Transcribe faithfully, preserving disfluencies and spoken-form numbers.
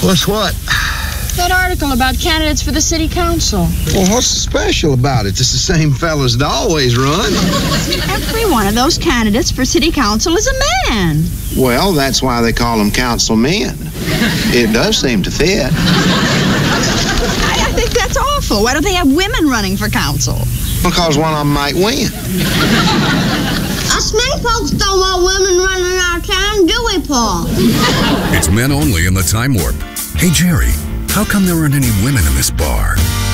What's what? That article about candidates for the city council. Well, what's so special about it? It's the same fellas that always run. Every one of those candidates for city council is a man. Well, that's why they call them councilmen. It does seem to fit. I, I think that's awful. Why don't they have women running for council? Because one of them might win. Us men folks don't want women running our town, do we, Paul? It's Men Only in the Time Warp. Hey, Jerry, how come there aren't any women in this bar?